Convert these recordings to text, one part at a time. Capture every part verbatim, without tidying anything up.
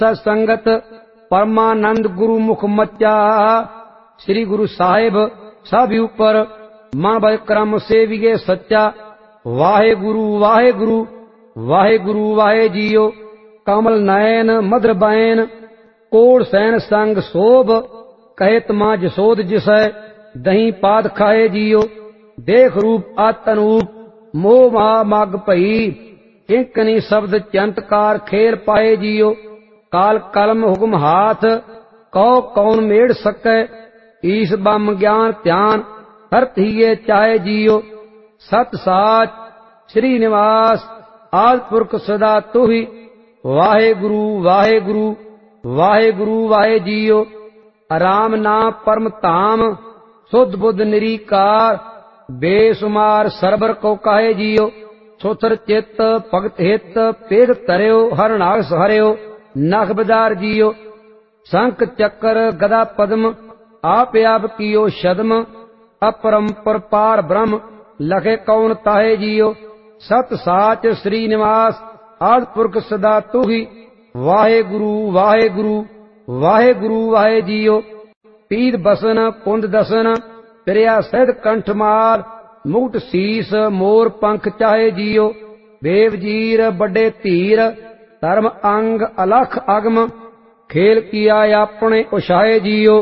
सत्संगत परमानंद गुरु मुख मच्चा। श्री गुरु साहिब सब ऊपर मन भय क्रम सेविगे सच्चा। वाहे गुरु वाहे गुरु वाहे गुरु वाहे जियो। कमल नयन मधुर बैन कोड़ सैन संग शोभ। कहत मां जसोद जिसै दही पाद खाए जियो। देख रूप आतनूप मोह महा मग भई। किंकनी शब्द चंतकार खेल पाए जियो। काल कलम हुक्म हाथ कौ कौन मेड़ सकै। ईश बम ज्ञान ध्यान हरत हिये चाहे जियो। सत साच श्री निवास आद पुरख सदा तुही। वाहे गुरु वाहे गुरु वाहे गुरु वाहे जियो। राम नाम परम धाम सुध बुध निरीकार। बेसुमार सरबर को कहे जियो। सुथर चित भगत हित पेद तरियो। हर नाग हरियो नख बदार जियो। शंख चक्र गदा पद्म आप आप कियो शद्म। अपरंपर पार ब्रह्म लखे कौन ताहे जियो। सत साच श्री निवास आद पुरख सदा तुही। वाहे गुरु वाहे गुरु वाहे गुरु वाहे जियो। पीद बसन पुंद दसन प्रिया सैद कंठमाल। मुकुट शीस मोर पंख चाहे जियो। देव जीर बड़े धीर धर्म अंग अलख अगम। खेल किया अपने उछाए जियो।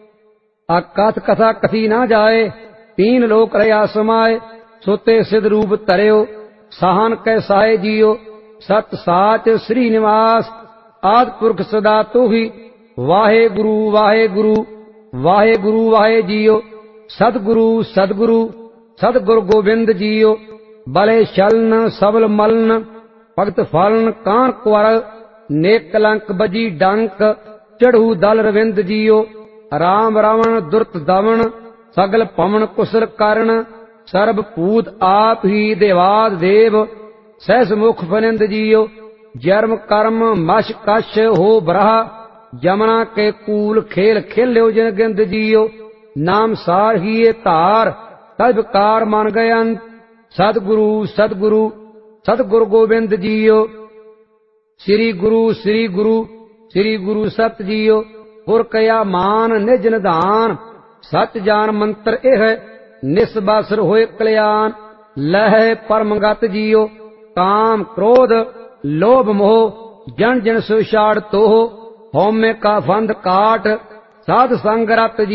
अकथ कथा कथी ना जाए तीन लोक रहा समाए। सोते सिद्ध रूप तरियो सहन कै साहे जियो। सत साच श्री निवास आद पुरख सदा तुही। वाहे गुरु वाहे गुरु वाहे गुरु वाहे जियो। सतगुरु सतगुरु सतगुरु गोबिंद जियो। बले छलन सबल मलन भगत फलन कान कुवर। नेक कलंक बजी डंक चढ़ू दल रविंद जियो। राम रावण दुरत दमन सगल पवन कुशल करण। सर्ब पूत आप ही देवाद देव सहस मुख फनिंद जियो। जर्म कर्म मश कश हो बरहा। जमना के कूल खेल खेल्यो जिन गिंद जियो। नाम सार ही धार तजकार मन गए अंत। सतगुरु सतगुरु सतगुरु गोबिंद जियो। श्री गुरु श्री गुरु श्री गुरु सत जियो। गुर कया मान निज निधान। सच जान मंत्र एह निस्बासर होए कल्याण। लह परमगत जियो। काम क्रोध लोभ मोह जन जन सुषाड़ तोह। होमे का फंद काट साध संग रत